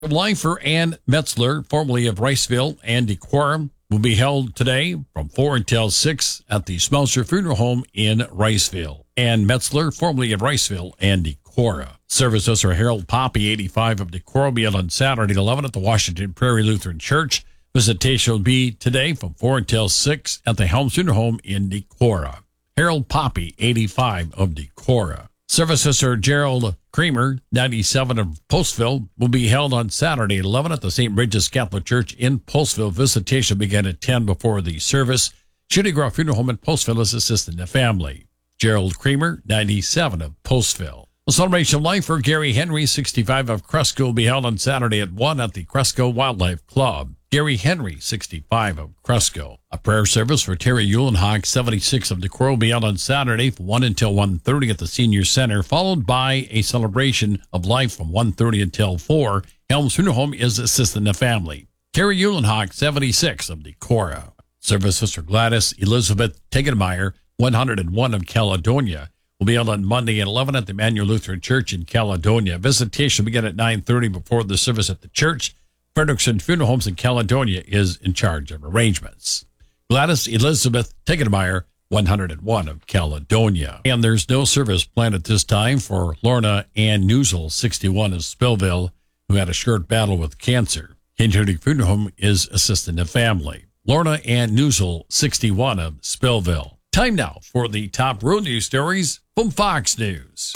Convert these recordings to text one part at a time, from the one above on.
Lifer Ann Metzler, formerly of Riceville and Decorum, will be held today from 4 until 6 at the Smelser Funeral Home in Riceville. Ann Metzler, formerly of Riceville and Decorah. Services are Harold Poppy, 85 of Decorah, will be held on Saturday at 11 at the Washington Prairie Lutheran Church. Visitation will be today from 4 until 6 at the Helms Funeral Home in Decorah. Harold Poppy, 85 of Decorah. Services are Gerald Kramer, 97 of Postville, will be held on Saturday at 11 at the St. Bridget's Catholic Church in Postville. Visitation began at 10 before the service. Shooting Grove Funeral Home in Postville is assisting the family. Gerald Kramer, 97 of Postville. A celebration of life for Gary Henry, 65 of Cresco, will be held on Saturday at 1 at the Cresco Wildlife Club. Gary Henry, 65 of Cresco. A prayer service for Terry Eulenhock, 76 of Decorah, will be held on Saturday from 1 until 1:30 at the Senior Center, followed by a celebration of life from 1:30 until 4. Helms Funeral Home is assisting the family. Terry Eulenhock, 76 of Decorah. Services for Gladys Elizabeth Tegenmeyer, 101 of Caledonia, will be held on Monday at 11 at the Emmanuel Lutheran Church in Caledonia. Visitation will begin at 9:30 before the service at the church. Frederickson Funeral Homes in Caledonia is in charge of arrangements. Gladys Elizabeth Tegenmeyer, 101 of Caledonia. And there's no service planned at this time for Lorna Ann Newsel, 61 of Spillville, who had a short battle with cancer. King Funeral Home is assisting the family. Lorna Ann Newsel, 61 of Spillville. Time now for the top road news stories from Fox News.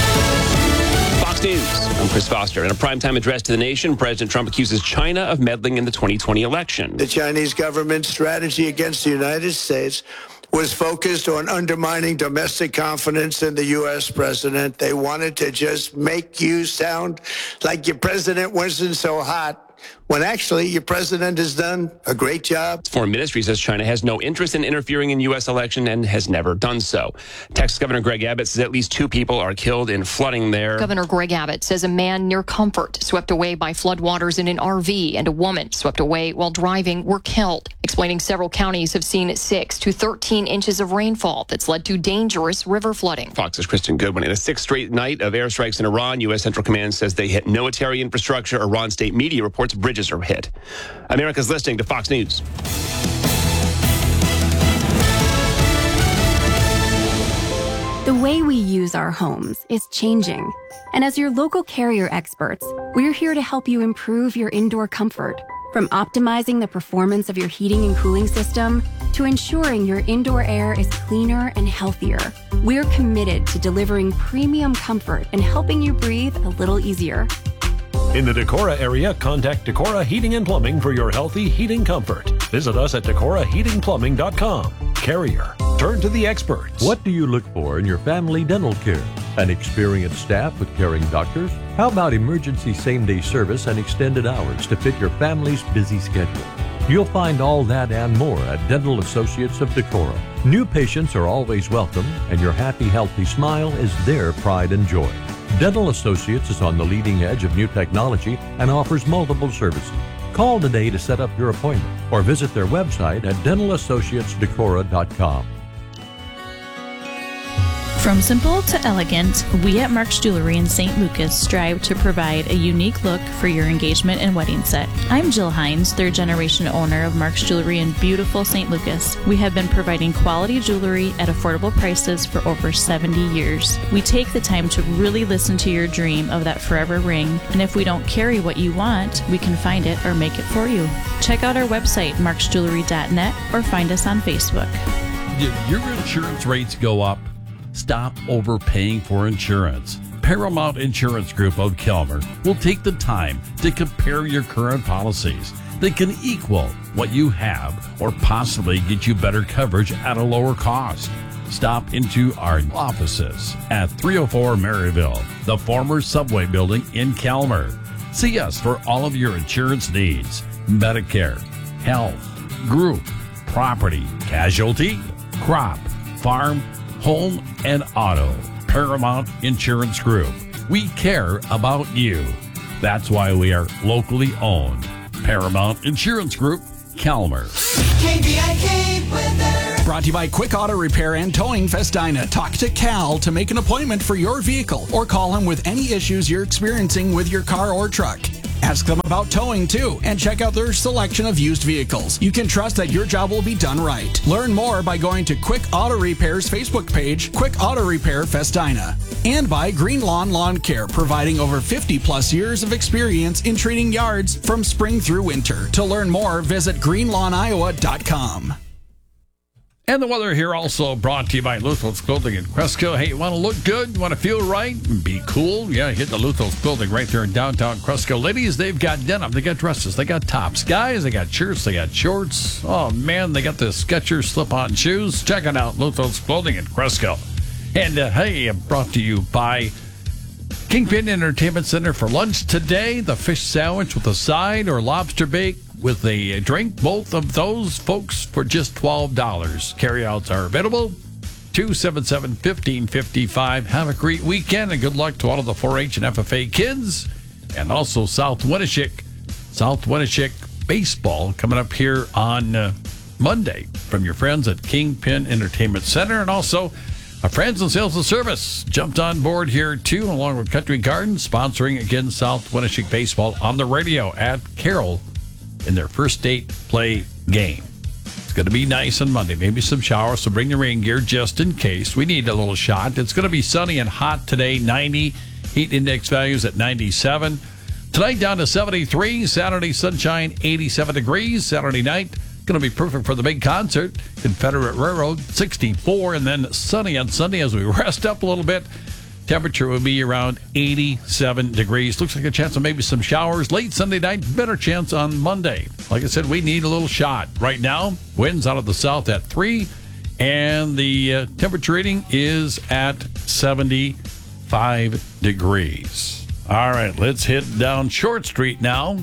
Fox News, I'm Chris Foster. In a primetime address to the nation, President Trump accuses China of meddling in the 2020 election. The Chinese government's strategy against the United States was focused on undermining domestic confidence in the U.S. president. They wanted to just make you sound like your president wasn't so hot, when actually your president has done a great job. Foreign Ministry says China has no interest in interfering in U.S. election and has never done so. Texas Governor Greg Abbott says at least 2 people are killed in flooding there. Governor Greg Abbott says a man near Comfort swept away by floodwaters in an RV and a woman swept away while driving were killed, explaining several counties have seen 6 to 13 inches of rainfall that's led to dangerous river flooding. Fox's Kristen Goodwin. In a 6th straight night of airstrikes in Iran, U.S. Central Command says they hit military infrastructure. Iran state media reports bridges are hit. America's listening to Fox News. The way we use our homes is changing. And as your local Carrier experts, we're here to help you improve your indoor comfort. From optimizing the performance of your heating and cooling system to ensuring your indoor air is cleaner and healthier, we're committed to delivering premium comfort and helping you breathe a little easier. In the Decorah area, contact Decorah Heating and Plumbing for your healthy heating comfort. Visit us at DecorahHeatingPlumbing.com. Carrier. Turn to the experts. What do you look for in your family dental care? An experienced staff with caring doctors? How about emergency same-day service and extended hours to fit your family's busy schedule? You'll find all that and more at Dental Associates of Decorah. New patients are always welcome, and your happy, healthy smile is their pride and joy. Dental Associates is on the leading edge of new technology and offers multiple services. Call today to set up your appointment or visit their website at DentalAssociatesDecorah.com. From simple to elegant, we at Mark's Jewelry in St. Lucas strive to provide a unique look for your engagement and wedding set. I'm Jill Hines, 3rd generation owner of Mark's Jewelry in beautiful St. Lucas. We have been providing quality jewelry at affordable prices for over 70 years. We take the time to really listen to your dream of that forever ring, and if we don't carry what you want, we can find it or make it for you. Check out our website, marksjewelry.net, or find us on Facebook. Did your insurance rates go up? Stop overpaying for insurance. Paramount Insurance Group of Kelmer will take the time to compare your current policies. They can equal what you have or possibly get you better coverage at a lower cost. Stop into our offices at 304 Maryville, the former Subway building in Kelmer. See us for all of your insurance needs. Medicare, health, group, property, casualty, crop, farm, home, and auto. Paramount Insurance Group. We care about you. That's why we are locally owned. Paramount Insurance Group, Kelmer. KVIK weather. Brought to you by Quick Auto Repair and Towing Festina. Talk to Cal to make an appointment for your vehicle or call him with any issues you're experiencing with your car or truck. Ask them about towing too, and check out their selection of used vehicles. You can trust that your job will be done right. Learn more by going to Quick Auto Repair's Facebook page, Quick Auto Repair Festina, and by Green Lawn Lawn Care, providing over 50 plus years of experience in treating yards from spring through winter. To learn more, visit greenlawnoiowa.com. And the weather here also brought to you by Luthos Clothing in Cresco. Hey, you want to look good? You want to feel right? Be cool? Yeah, hit the Luthos Clothing right there in downtown Cresco. Ladies, they've got denim. They got dresses. They got tops. Guys, they got shirts. They got shorts. Oh, man, they got the Skechers slip-on shoes. Check it out, Luthos Clothing in Cresco. And, hey, brought to you by Kingpin Entertainment Center for lunch today. The fish sandwich with a side or lobster bake with a drink, both of those, folks, for just $12. Carryouts are available. 277-1555. Have a great weekend and good luck to all of the 4-H and FFA kids. And also South Winneshiek baseball coming up here on Monday from your friends at Kingpin Entertainment Center. And also our friends in Sales and Service jumped on board here too, along with Country Garden, sponsoring again South Winneshiek baseball on the radio at Carroll in their first state play game. It's going to be nice on Monday. Maybe some showers, so bring the rain gear just in case. We need a little shot. It's going to be sunny and hot today, 90. Heat index values at 97. Tonight down to 73. Saturday sunshine, 87 degrees. Saturday night going to be perfect for the big concert, Confederate Railroad, 64. And then sunny on Sunday as we rest up a little bit. Temperature will be around 87 degrees. Looks like a chance of maybe some showers late Sunday night. Better chance on Monday. Like I said, we need a little shot. Right now, winds out of the south at 3, and the temperature reading is at 75 degrees. All right, let's hit down Short Street now.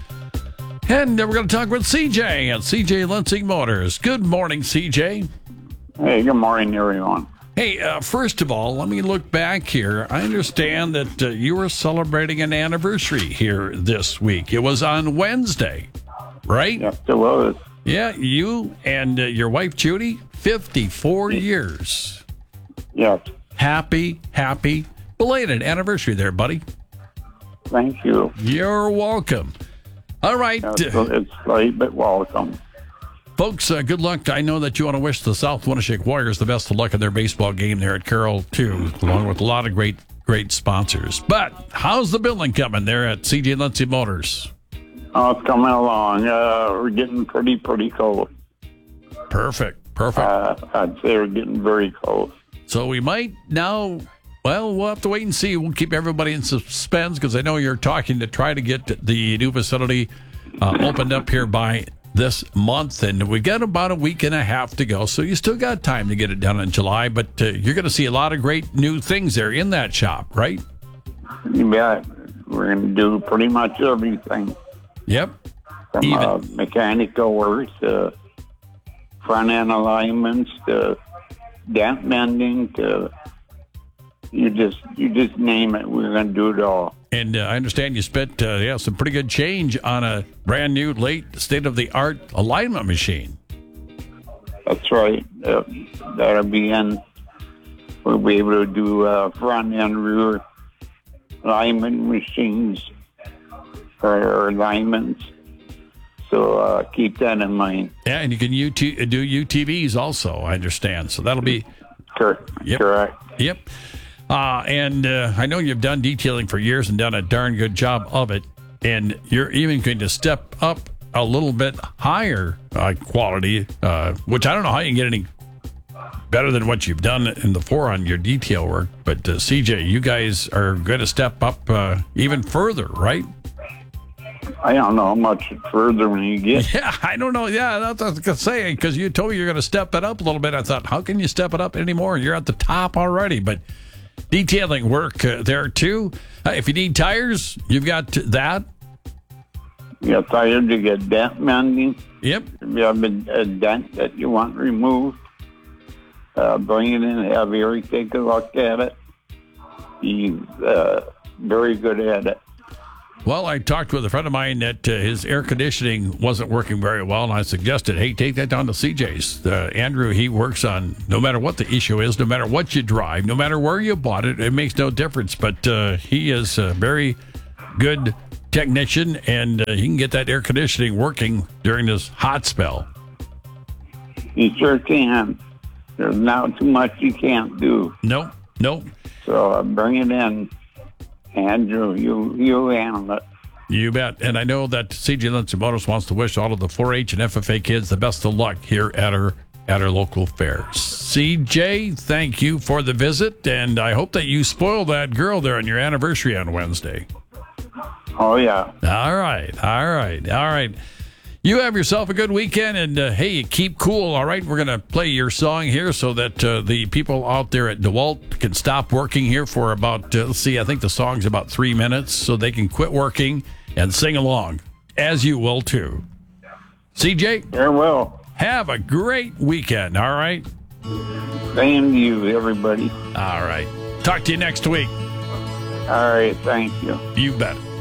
And we're going to talk with CJ at CJ Lansing Motors. Good morning, CJ. Hey, good morning, everyone. Hey, first of all, let me look back here. I understand that you were celebrating an anniversary here this week. It was on Wednesday, right? Yes, it was. Yeah, you and your wife, Judy, 54 years. Yes. Happy belated anniversary there, buddy. Thank you. You're welcome. All right. It's late, but welcome. Folks, good luck. I know that you want to wish the South Winneshiek Warriors the best of luck in their baseball game there at Carroll, too, along with a lot of great sponsors. But how's the building coming there at CJ Lansing Motors? Oh, it's coming along. We're getting pretty close. Perfect. I'd say we're getting very close. So we might now, well, we'll have to wait and see. We'll keep everybody in suspense because I know you're talking to try to get the new facility opened up here by this month, and we got about a week and a half to go, so you still got time to get it done in July, but you're going to see a lot of great new things there in that shop, right? You bet. We're going to do pretty much everything. Yep. From mechanical work to front-end alignments to dent mending to you just name it. We're going to do it all. And I understand you spent some pretty good change on a brand new, late, state-of-the-art alignment machine. That's right. That'll be in. We'll be able to do front and rear alignment machines for alignments. So keep that in mind. Yeah, and you can do UTVs also, I understand. So that'll be correct. Yep. And I know you've done detailing for years and done a darn good job of it. And you're even going to step up a little bit higher quality, which I don't know how you can get any better than what you've done in the before on your detail work. But CJ, you guys are going to step up even further, right? I don't know how much further when you get. Yeah, I don't know. Yeah, that's what I was going to say, because you told me you're going to step it up a little bit. I thought, how can you step it up anymore? You're at the top already. But detailing work there, too. If you need tires, you've got that. You got tires, you get dent mending. Yep. If you have a dent that you want removed, bring it in, have Eric take a look at it. He's very good at it. Well, I talked with a friend of mine that his air conditioning wasn't working very well, and I suggested, hey, take that down to CJ's. Andrew, he works on, no matter what the issue is, no matter what you drive, no matter where you bought it, it makes no difference. But he is very good technician, and he can get that air conditioning working during this hot spell. You sure can. There's not too much you can't do. Nope. So bring it in, Andrew. You handle it. You bet. And I know that CJ Lindsay Motors wants to wish all of the 4-H and FFA kids the best of luck here at our local fairs. CJ, thank you for the visit, and I hope that you spoil that girl there on your anniversary on Wednesday. Oh, yeah. All right. You have yourself a good weekend, and hey, keep cool, all right? We're going to play your song here so that the people out there at DeWalt can stop working here for about, I think the song's about 3 minutes, so they can quit working and sing along, as you will too. CJ? Farewell. Have a great weekend, all right? Same to you, everybody. All right. Talk to you next week. All right, thank you. You bet.